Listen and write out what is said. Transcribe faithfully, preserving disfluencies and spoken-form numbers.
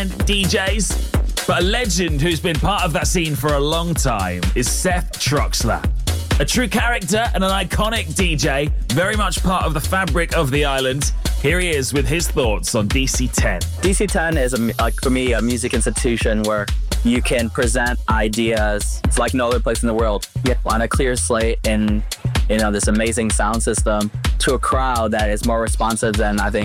ten D Js. But a legend who's been part of that scene for a long time is Seth Troxler. A true character and an iconic D J, very much part of the fabric of the island. Here he is with his thoughts on D C ten. D C ten is, a, like for me, a music institution where you can present ideas. It's like no other place in the world. Yeah, on a clear slate and, you know, this amazing sound system to a crowd that is more responsive than I think